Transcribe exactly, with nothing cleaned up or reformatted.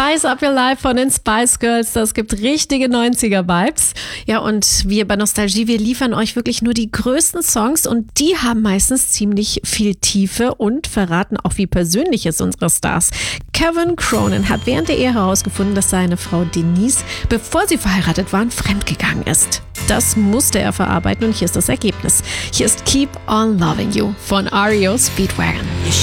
Spice Up Your Life von den Spice Girls, das gibt richtige neunziger-Vibes. Ja, und wir bei Nostalgie, wir liefern euch wirklich nur die größten Songs und die haben meistens ziemlich viel Tiefe und verraten auch, wie persönlich es unsere Stars. Kevin Cronin hat während der Ehe herausgefunden, dass seine Frau Denise, bevor sie verheiratet waren, fremdgegangen ist. Das musste er verarbeiten und hier ist das Ergebnis. Hier ist Keep on Loving You von R E O Speedwagon.